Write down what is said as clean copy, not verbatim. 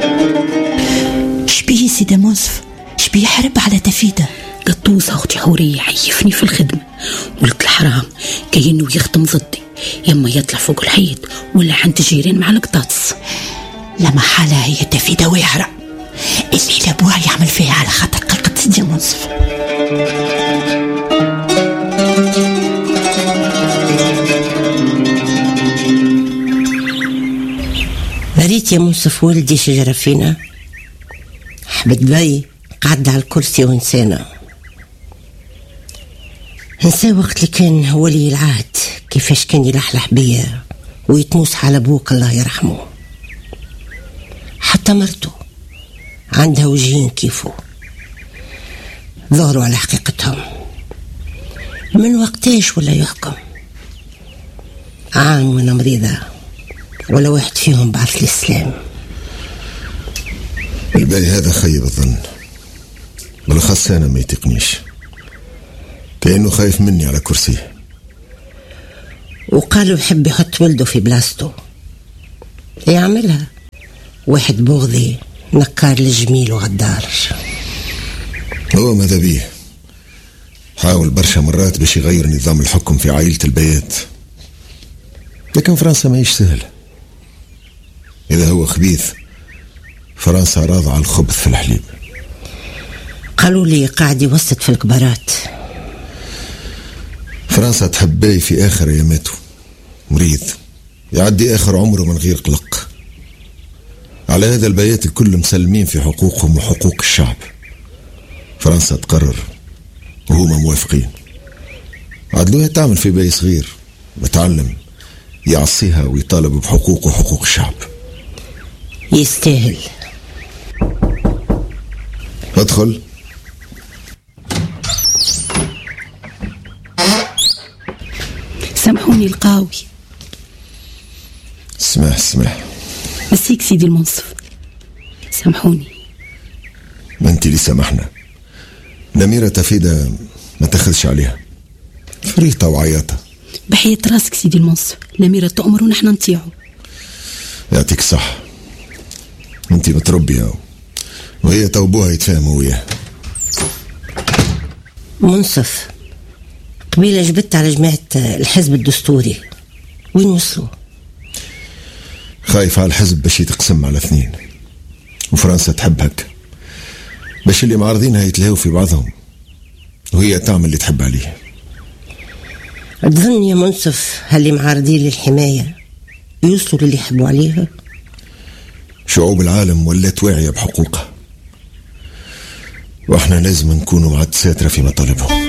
شبيه سيدة منصف؟ شبيه حرب على تفيدة؟ قطوسة أختي حورية عيفني في الخدمة، ولد الحرام كأنه يخدم ضدي، يما يطلع فوق الحيط ولا عند جيران مع القطاطس. لا محالة هي تفيدة ويعرى اللي لابوها يعمل فيها على خاطر قلقة سيدة منصف. ريت يا منصف ولدي شجرة فينا، حبت بي قعد على الكرسي ونسانا، نسى وقت اللي كان ولي العهد كيفاش كان يلحلح بيا ويتموس على ابوك الله يرحمه. حتى مرته عندها وجهين كيفه ظهروا على حقيقتهم. من وقتاش ولا يحكم عام وانا مريضة ولا واحد فيهم بعث لي السلام. الباقي هذا خيب الظن، بالأخص أنا ما يتقنيش، كأنه خايف مني على كرسيه. وقالوا يحب يحط ولده في بلاستو، يعملها واحد بغضي نكار للجميل وغدار. هو ماذا بيه حاول برشا مرات باش يغير نظام الحكم في عائلة البيات، لكن فرنسا ما يش سهل. إذا هو خبيث فرنسا راضعة الخبث في الحليب. قالوا لي قاعد يوسط في الكبارات. فرنسا تحبي في آخر أياماته، مريض يعدي آخر عمره من غير قلق. على هذا البيات الكل مسلمين في حقوقهم وحقوق الشعب. فرنسا تقرر وهما موافقين. عدلوها تعمل في بي صغير بتعلم يعصيها ويطالب بحقوق وحقوق الشعب. يستاهل. ادخل. سامحوني القاوي. اسمح مسيك سيدي المنصف، سامحوني. ما انت اللي سامحنا. الأميرة تفيدة ما تخلش عليها، فريطة وعياطة. بحياة راسك سيدي المنصف، الأميرة تأمر ونحن نطيعه. يعطيك صح، انت متربية وهي توبوها يتفاهموا وياه. منصف قبيلة جبت على جماعة الحزب الدستوري، وين وصلوا؟ خايف على الحزب باش يتقسم على 2، وفرنسا تحب هك باش اللي معارضينها يتلهوا في بعضهم وهي تعمل اللي تحب عليه. تظن يا منصف هاللي معارضين للحماية يوصلوا للي يحبوا عليها؟ شعوب العالم ولات واعية بحقوقها، واحنا لازم نكونوا مع التساترة في مطالبهم.